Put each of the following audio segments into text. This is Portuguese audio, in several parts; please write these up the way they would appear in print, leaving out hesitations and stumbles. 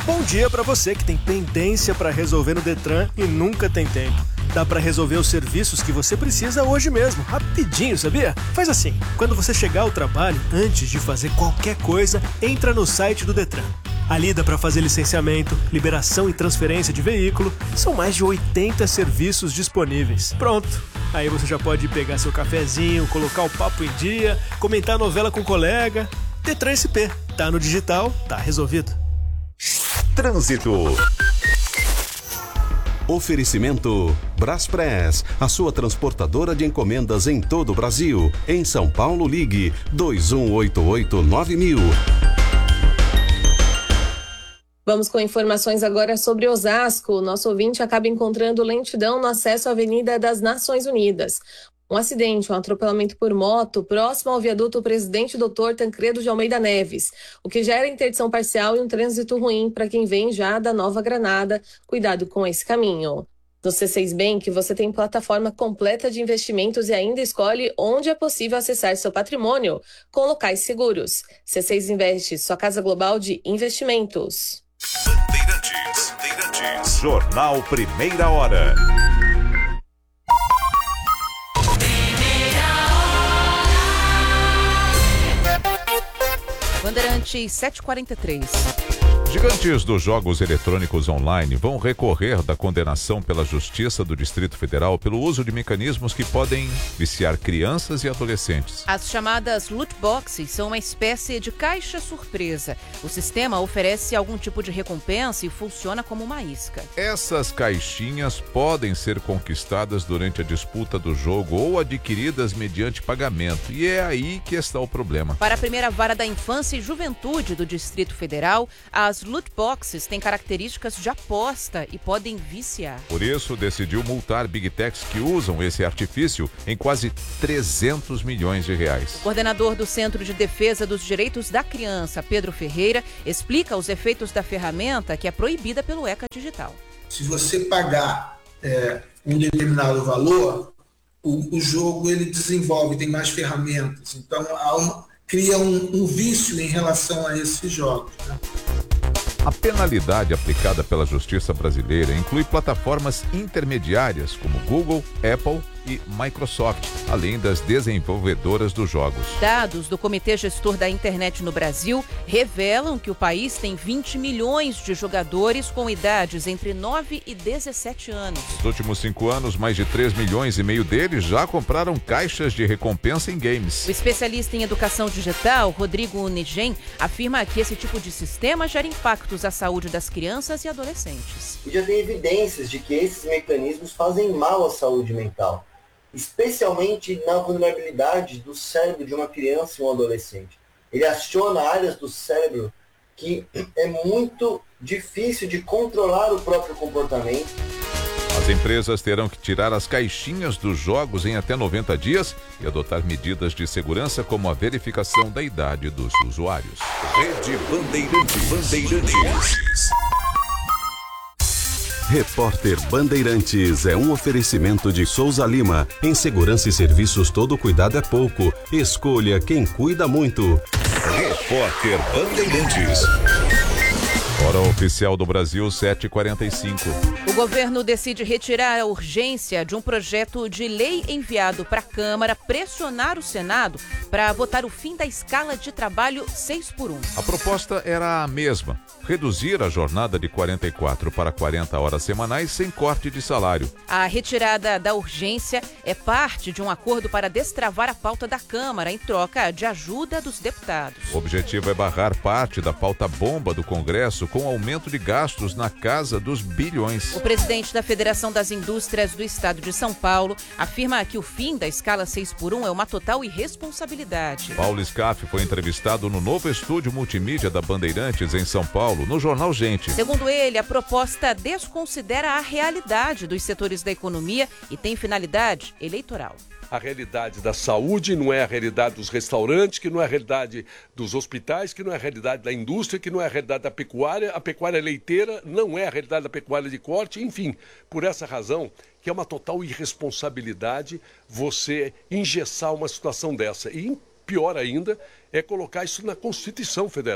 Bom dia para você que tem pendência para resolver no Detran e nunca tem tempo. Dá para resolver os serviços que você precisa hoje mesmo, rapidinho, sabia? Faz assim, quando você chegar ao trabalho, antes de fazer qualquer coisa, entra no site do Detran. Ali dá para fazer licenciamento, liberação e transferência de veículo. São mais de 80 serviços disponíveis. Pronto! Aí você já pode pegar seu cafezinho, colocar o papo em dia, comentar a novela com o colega. Detran SP. Tá no digital, tá resolvido. Trânsito. Oferecimento Braspress, a sua transportadora de encomendas em todo o Brasil. Em São Paulo, ligue 2188-9000. Vamos com informações agora sobre Osasco. O nosso ouvinte acaba encontrando lentidão no acesso à Avenida das Nações Unidas. Um acidente, um atropelamento por moto, próximo ao viaduto Presidente Dr. Tancredo de Almeida Neves, o que gera interdição parcial e um trânsito ruim para quem vem já da Nova Granada. Cuidado com esse caminho. No C6 Bank, você tem plataforma completa de investimentos e ainda escolhe onde é possível acessar seu patrimônio com locais seguros. C6 Investe, sua casa global de investimentos. Bandeirantes. Jornal Primeira Hora. Bandeirantes 7h43. Gigantes dos jogos eletrônicos online vão recorrer da condenação pela Justiça do Distrito Federal pelo uso de mecanismos que podem viciar crianças e adolescentes. As chamadas loot boxes são uma espécie de caixa surpresa. O sistema oferece algum tipo de recompensa e funciona como uma isca. Essas caixinhas podem ser conquistadas durante a disputa do jogo ou adquiridas mediante pagamento. E é aí que está o problema. Para a primeira vara da infância e juventude do Distrito Federal, as loot boxes têm características de aposta e podem viciar. Por isso, decidiu multar Big Techs que usam esse artifício em quase 300 milhões de reais. O coordenador do Centro de Defesa dos Direitos da Criança, Pedro Ferreira, explica os efeitos da ferramenta que é proibida pelo ECA Digital. Se você pagar um determinado valor, o jogo ele desenvolve, tem mais ferramentas. Então, cria um vício em relação a esses jogos, né? A penalidade aplicada pela Justiça brasileira inclui plataformas intermediárias como Google, Apple e Microsoft, além das desenvolvedoras dos jogos. Dados do Comitê Gestor da Internet no Brasil revelam que o país tem 20 milhões de jogadores com idades entre 9 e 17 anos. Nos últimos 5 anos, mais de 3 milhões e meio deles já compraram caixas de recompensa em games. O especialista em educação digital, Rodrigo Unigem, afirma que esse tipo de sistema gera impactos à saúde das crianças e adolescentes. E já tem evidências de que esses mecanismos fazem mal à saúde mental, especialmente na vulnerabilidade do cérebro de uma criança e um adolescente. Ele aciona áreas do cérebro que é muito difícil de controlar o próprio comportamento. As empresas terão que tirar as caixinhas dos jogos em até 90 dias e adotar medidas de segurança como a verificação da idade dos usuários. Rede Bandeirantes. Repórter Bandeirantes é um oferecimento de Souza Lima. Em segurança e serviços, todo cuidado é pouco. Escolha quem cuida muito. Repórter Bandeirantes. Hora oficial do Brasil, 7h45. O governo decide retirar a urgência de um projeto de lei enviado para a Câmara, pressionar o Senado para votar o fim da escala de trabalho 6x1. A proposta era a mesma: reduzir a jornada de 44 para 40 horas semanais sem corte de salário. A retirada da urgência é parte de um acordo para destravar a pauta da Câmara em troca de ajuda dos deputados. O objetivo é barrar parte da pauta bomba do Congresso com aumento de gastos na casa dos bilhões. O presidente da Federação das Indústrias do Estado de São Paulo afirma que o fim da escala 6x1 é uma total irresponsabilidade. Paulo Scaff foi entrevistado no novo estúdio multimídia da Bandeirantes em São Paulo, no jornal Gente. Segundo ele, a proposta desconsidera a realidade dos setores da economia e tem finalidade eleitoral. A realidade da saúde não é a realidade dos restaurantes, que não é a realidade dos hospitais, que não é a realidade da indústria, que não é a realidade da pecuária. A pecuária leiteira não é a realidade da pecuária de corte. Enfim, por essa razão, que é uma total irresponsabilidade você engessar uma situação dessa. E pior ainda é colocar isso na Constituição Federal.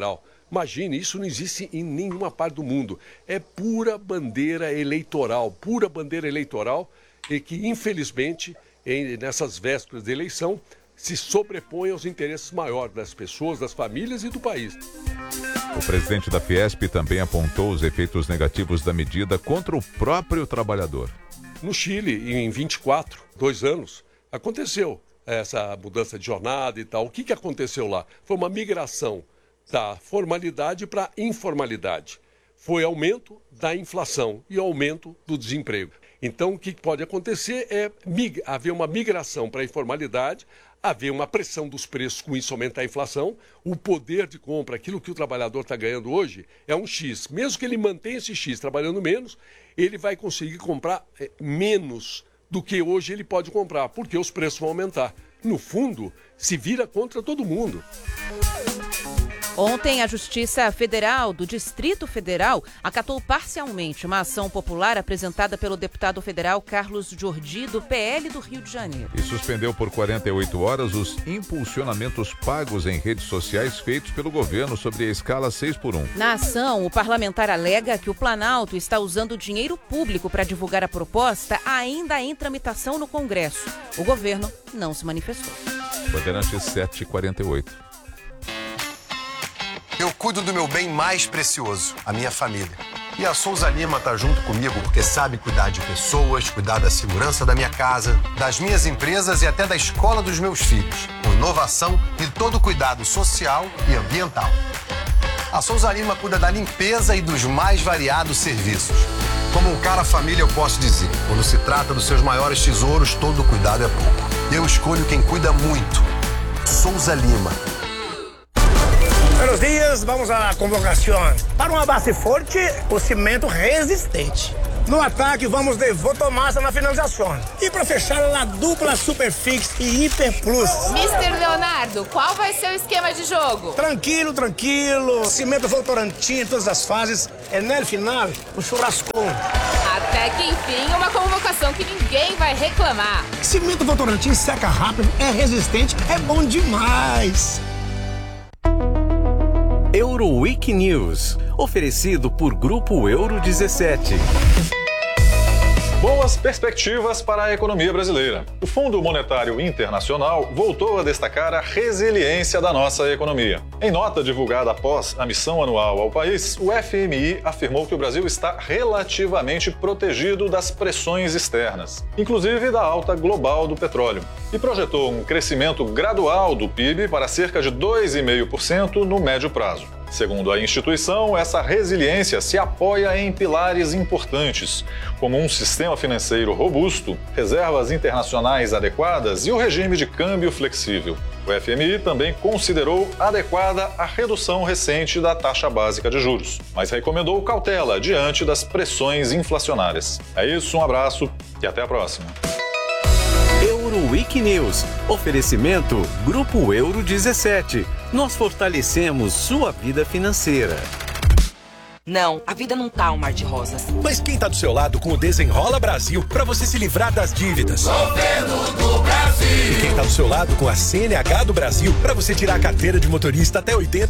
Imagine, isso não existe em nenhuma parte do mundo. É pura bandeira eleitoral e que, infelizmente, nessas vésperas de eleição, se sobrepõe aos interesses maiores das pessoas, das famílias e do país. O presidente da Fiesp também apontou os efeitos negativos da medida contra o próprio trabalhador. No Chile, em 2 anos, aconteceu essa mudança de jornada e tal. O que aconteceu lá? Foi uma migração da formalidade para a informalidade. Foi aumento da inflação e aumento do desemprego. Então, o que pode acontecer é haver uma migração para a informalidade, haver uma pressão dos preços, com isso aumentar a inflação, o poder de compra, aquilo que o trabalhador está ganhando hoje, é um X. Mesmo que ele mantenha esse X trabalhando menos, ele vai conseguir comprar menos do que hoje ele pode comprar, porque os preços vão aumentar. No fundo, se vira contra todo mundo. Ontem, a Justiça Federal do Distrito Federal acatou parcialmente uma ação popular apresentada pelo deputado federal Carlos Jordi, do PL do Rio de Janeiro. E suspendeu por 48 horas os impulsionamentos pagos em redes sociais feitos pelo governo sobre a escala 6x1. Na ação, o parlamentar alega que o Planalto está usando dinheiro público para divulgar a proposta ainda em tramitação no Congresso. O governo não se manifestou. Bandeirantes 7h48. Eu cuido do meu bem mais precioso, a minha família. E a Souza Lima tá junto comigo porque sabe cuidar de pessoas, cuidar da segurança da minha casa, das minhas empresas e até da escola dos meus filhos, com inovação e todo o cuidado social e ambiental. A Souza Lima cuida da limpeza e dos mais variados serviços. Como um cara família, eu posso dizer, quando se trata dos seus maiores tesouros, todo cuidado é pouco. Eu escolho quem cuida muito. Souza Lima. Buenos dias, vamos à convocação. Para uma base forte, o cimento resistente. No ataque, vamos de Votomassa na finalização. E para fechar, a dupla Superfix e Hiper Plus. Mr. Leonardo, qual vai ser o esquema de jogo? Tranquilo, tranquilo. Cimento Votorantim em todas as fases. É no final, o churrascão. Até que enfim, uma convocação que ninguém vai reclamar. Cimento Votorantim seca rápido, é resistente, é bom demais. Euroweek News, oferecido por Grupo Euro 17. Boas perspectivas para a economia brasileira. O Fundo Monetário Internacional voltou a destacar a resiliência da nossa economia. Em nota divulgada após a missão anual ao país, o FMI afirmou que o Brasil está relativamente protegido das pressões externas, inclusive da alta global do petróleo, e projetou um crescimento gradual do PIB para cerca de 2,5% no médio prazo. Segundo a instituição, essa resiliência se apoia em pilares importantes, como um sistema financeiro robusto, reservas internacionais adequadas e o regime de câmbio flexível. O FMI também considerou adequada a redução recente da taxa básica de juros, mas recomendou cautela diante das pressões inflacionárias. É isso, um abraço e até a próxima. Euroweek News. Oferecimento Grupo Euro 17. Nós fortalecemos sua vida financeira. Não, a vida não tá um mar de rosas. Mas quem tá do seu lado com o Desenrola Brasil para você se livrar das dívidas? Governo do Brasil. E quem tá do seu lado com a CNH do Brasil para você tirar a carteira de motorista até 80